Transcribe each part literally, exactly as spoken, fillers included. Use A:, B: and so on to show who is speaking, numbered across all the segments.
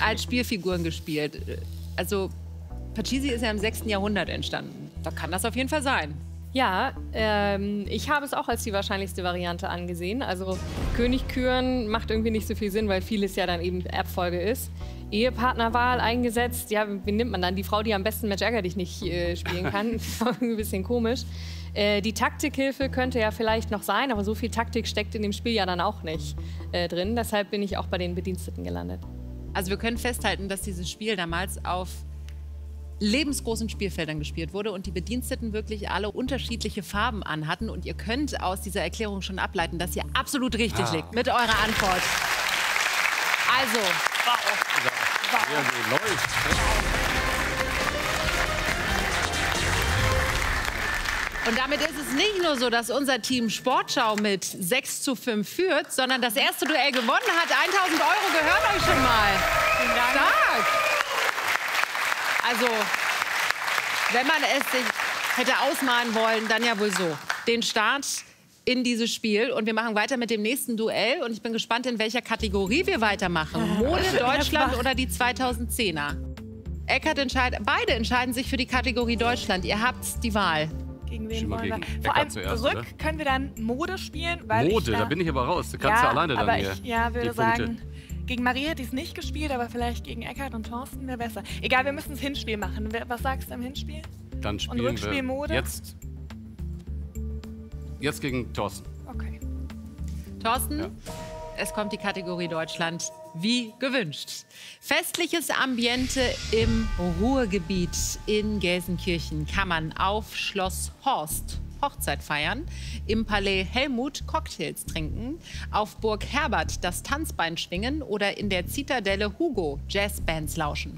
A: als Spielfiguren gespielt. Also Pachisi ist ja im sechsten Jahrhundert entstanden. Da kann das auf jeden Fall sein.
B: Ja, ähm, ich habe es auch als die wahrscheinlichste Variante angesehen. Also König küren macht irgendwie nicht so viel Sinn, weil vieles ja dann eben Erbfolge ist. Ehepartnerwahl eingesetzt, ja, wen nimmt man dann? Die Frau, die am besten Mensch ärger dich nicht äh, spielen kann. Ein bisschen komisch. Äh, die Taktikhilfe könnte ja vielleicht noch sein, aber so viel Taktik steckt in dem Spiel ja dann auch nicht äh, drin. Deshalb bin ich auch bei den Bediensteten gelandet.
A: Also wir können festhalten, dass dieses Spiel damals auf lebensgroßen Spielfeldern gespielt wurde und die Bediensteten wirklich alle unterschiedliche Farben anhatten. Und ihr könnt aus dieser Erklärung schon ableiten, dass ihr absolut richtig
C: ah.
A: liegt mit eurer Antwort. Also,
C: wow. Wow. Ja, so läuft.
A: Und damit ist es nicht nur so, dass unser Team Sportschau mit sechs zu fünf führt, sondern das erste Duell gewonnen hat. tausend Euro gehören euch schon mal.
B: Vielen Dank.
A: Stark. Also, wenn man es sich hätte ausmalen wollen, dann ja wohl so. Den Start in dieses Spiel. Und wir machen weiter mit dem nächsten Duell. Und ich bin gespannt, in welcher Kategorie wir weitermachen. Mode Deutschland oder die zweitausendzehner? Eckart entscheidet, beide entscheiden sich für die Kategorie Deutschland. Ihr habt die Wahl.
D: Gegen wen wollen wir?
C: Gegen
D: Vor allem
C: zuerst,
D: zurück
C: oder?
D: Können wir dann Mode spielen? Weil
C: Mode,
D: ich
C: da, da bin ich aber raus. Du kannst
D: ja,
C: ja alleine dann
D: aber
C: hier.
D: Ich ja, würde
C: die
D: sagen, gegen Marie hätte ich es nicht gespielt, aber vielleicht gegen Eckart und Thorsten wäre besser. Egal, wir müssen das Hinspiel machen. Was sagst du im Hinspiel?
C: Dann spielen
D: und Rückspiel
C: wir
D: Mode?
C: jetzt, jetzt gegen Thorsten.
D: Okay.
A: Thorsten,
C: ja.
A: Es kommt die Kategorie Deutschland, wie gewünscht. Festliches Ambiente im Ruhrgebiet in Gelsenkirchen kann man auf Schloss Horst Hochzeit feiern, im Palais Helmut Cocktails trinken, auf Burg Herbert das Tanzbein schwingen oder in der Zitadelle Hugo Jazzbands lauschen.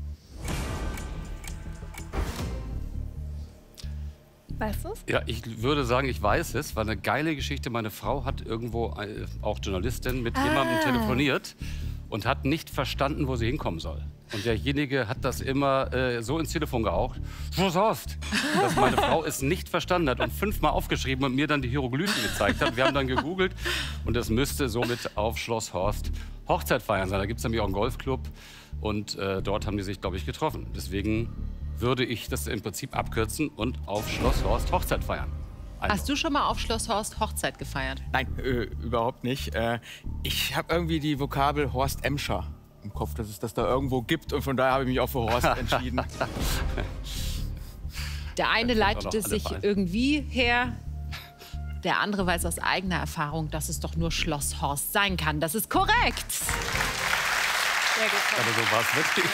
D: Weißt du es?
C: Ja, ich würde sagen, ich weiß es. War eine geile Geschichte. Meine Frau hat irgendwo, äh, auch Journalistin, mit ah. jemandem telefoniert und hat nicht verstanden, wo sie hinkommen soll. Und derjenige hat das immer äh, so ins Telefon gehaucht, Schloss Horst, dass meine Frau es nicht verstanden hat und fünfmal aufgeschrieben und mir dann die Hieroglyphen gezeigt hat. Wir haben dann gegoogelt und es müsste somit auf Schloss Horst Hochzeit feiern sein. Da gibt es nämlich auch einen Golfclub und äh, dort haben die sich, glaube ich, getroffen. Deswegen würde ich das im Prinzip abkürzen und auf Schloss Horst Hochzeit feiern. Also.
A: Hast du schon mal auf Schloss Horst Hochzeit gefeiert?
E: Nein, äh, überhaupt nicht. Äh, ich habe irgendwie die Vokabel Horst Emscher im Kopf, dass es das da irgendwo gibt. Und von daher habe ich mich auch für Horst entschieden.
A: Der eine leitet es sich
C: Vereine.
A: irgendwie her. Der andere weiß aus eigener Erfahrung, dass es doch nur Schloss Horst sein kann. Das ist korrekt.
D: Sehr gut.
C: Aber so war es wirklich.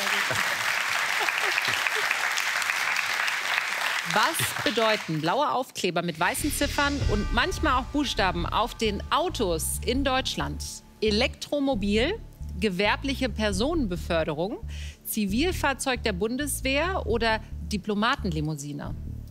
A: Was bedeuten blaue Aufkleber mit weißen Ziffern und manchmal auch Buchstaben auf den Autos in Deutschland? Elektromobil, gewerbliche Personenbeförderung, Zivilfahrzeug der Bundeswehr oder Diplomatenlimousine?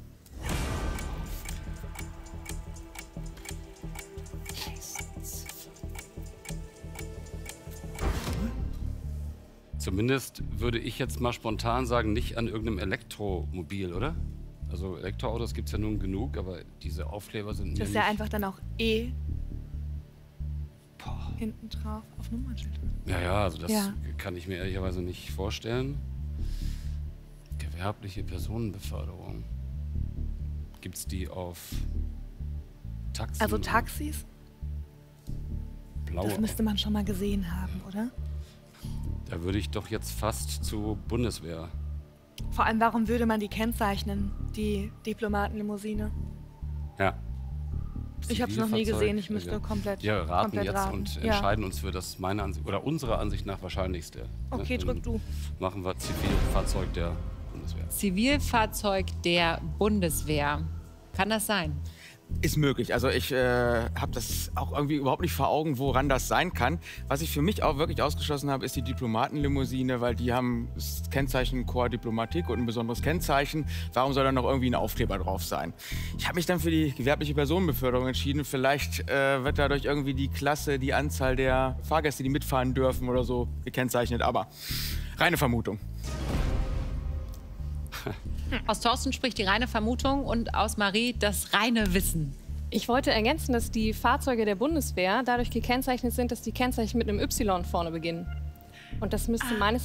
C: Zumindest würde ich jetzt mal spontan sagen, nicht an irgendeinem Elektromobil, oder? Also Elektroautos gibt es ja nun genug, aber diese Aufkleber sind
D: Das ist
C: mir
D: ja
C: nicht...
D: einfach dann auch E
C: Boah.
D: hinten drauf auf Nummernschild.
C: Ja, ja, also das
D: Ja.
C: kann ich mir ehrlicherweise nicht vorstellen. Gewerbliche Personenbeförderung. Gibt es die auf Taxen?
D: Also Taxis,
C: Blaue.
D: das müsste man schon mal gesehen haben, oder?
C: Da würde ich doch jetzt fast zur Bundeswehr.
D: Vor allem, warum würde man die kennzeichnen, die Diplomatenlimousine?
C: Ja.
D: Ich habe es noch nie
C: Zivilfahrzeug,
D: gesehen, ich müsste
C: ja.
D: komplett
C: Ja, raten
D: komplett
C: jetzt
D: raten.
C: und
D: Ja.
C: entscheiden uns für das meiner Ansicht oder unserer Ansicht nach wahrscheinlichste.
D: Okay,
C: Ne?
D: drück du.
C: Machen wir Zivilfahrzeug der Bundeswehr.
A: Zivilfahrzeug der Bundeswehr. Kann das sein?
E: Ist möglich. Also ich äh, habe das auch irgendwie überhaupt nicht vor Augen, woran das sein kann. Was ich für mich auch wirklich ausgeschlossen habe, ist die Diplomatenlimousine, weil die haben das Kennzeichen Corps Diplomatique und ein besonderes Kennzeichen. Warum soll da noch irgendwie ein Aufkleber drauf sein? Ich habe mich dann für die gewerbliche Personenbeförderung entschieden. Vielleicht äh, wird dadurch irgendwie die Klasse, die Anzahl der Fahrgäste, die mitfahren dürfen oder so gekennzeichnet. Aber reine Vermutung.
A: Aus Thorsten spricht die reine Vermutung und aus Marie das reine Wissen.
B: Ich wollte ergänzen, dass die Fahrzeuge der Bundeswehr dadurch gekennzeichnet sind, dass die Kennzeichen mit einem Y vorne beginnen. Und das müsste meines